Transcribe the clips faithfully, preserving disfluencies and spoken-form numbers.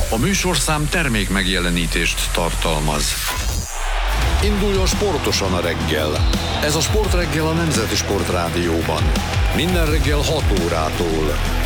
A műsorszám termék megjelenítést tartalmaz. Induljon sportosan a reggel. Ez a Sportreggel a Nemzeti Sportrádióban. Minden reggel hat órától.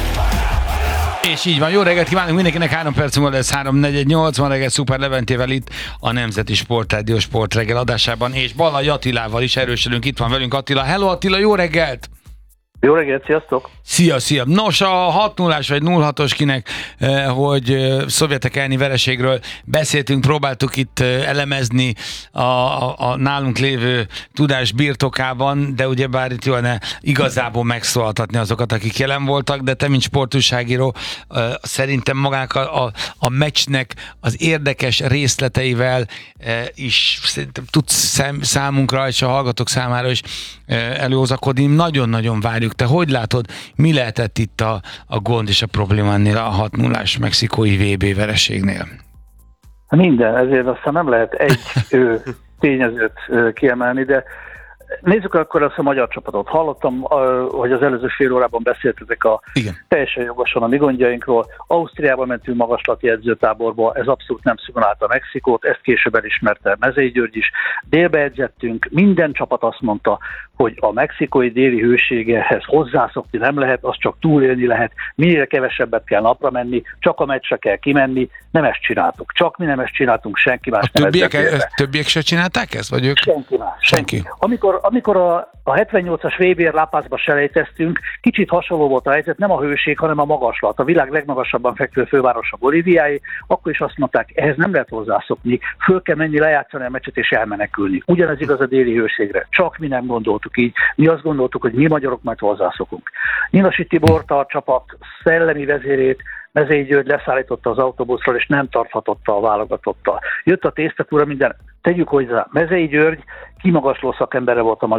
És így van, jó reggelt kívánunk mindenkinek, három perc múlva lesz három negyvennyolc, van reggel Szuper Leventével itt a Nemzeti Sportrádió Sportreggel adásában, és Ballai Attilával is erősödünk, itt van velünk Attila. Hello Attila, jó reggelt! Jó reggelt, sziasztok! Szia, szia! Nos, a hat nullás vagy nulla hatos kinek, hogy szovjetek elleni vereségről beszéltünk, próbáltuk itt elemezni a, a, a nálunk lévő tudás birtokában, de ugyebár itt jól ne igazából megszólaltatni azokat, akik jelen voltak, de te, mint sportújságíró, szerintem magának a, a, a meccsnek az érdekes részleteivel is szerintem tudsz szám, számunkra és a hallgatók számára is előhozakodni. Nagyon-nagyon várjuk. Te hogy látod, mi lehetett itt a, a gond és a probléma ennél a hat nullás mexikói vé bé vereségnél? Minden, ezért aztán nem lehet egy ő, tényezőt kiemelni, de nézzük akkor azt a magyar csapatot. Hallottam, hogy az előző fél órában beszéltetek a Igen. teljesen jogosan a mi gondjainkról. Ausztriába mentünk magaslati edzőtáborba, ez abszolút nem szimulálta Mexikót, ezt később elismerte Mezei György is. Délbe edzettünk, minden csapat azt mondta, hogy a mexikói déli hőségehez hozzászokni nem lehet, az csak túlélni lehet, minél kevesebbet kell napra menni, csak a meccsre kell kimenni, nem ezt csináltuk. Csak mi nem ezt csináltunk, senki más a nem többiek, ezt többiek se csinálták ezt? Vagy ők? Senki más. Senki. senki. Amikor, amikor a, a hetvennyolcas vé bé-r La Pazba selejteztünk, kicsit hasonló volt a helyzet, nem a hőség, hanem a magaslat. A világ legmagasabban fekvő fővárosa Bolíviáé, akkor is azt mondták, ehhez nem lehet hozzászokni, föl kell menni, lejátszani a meccset és elmenekülni. Ugyanez igaz a déli hőségre. Csak mi nem gondoltuk így. Mi azt gondoltuk, hogy mi magyarok majd hozzászokunk. Nyilasi Tibort, a csapat szellemi vezérét Mezei György leszállította az autóbuszról, és nem tarthatotta a válogatottal. Jött a tésztatúra, minden. Tegyük hozzá, Mezei György kimagasló szakembere volt a